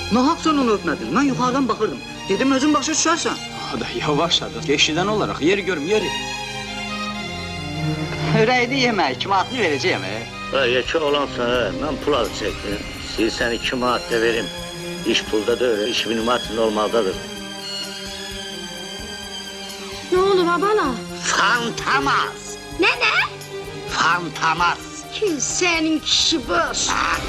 Nahaq sən onu öpmədin. Mən yuxarıdan baxırdım. Dedim özün başa düşərsən. Hadi yavaş hadi. Geçiden olarak yeri görüm yeri. Ürəkli yemək, 2 manatını verəcəyəm. Yekə olansan, mən pul adı çəkdim. Sən 2 manat da verim. İş pulda da öyle, 2000 manat normaldadır. Ne olur babala? Fantamas! Ne? Fantamas! Kim senin kişi boş?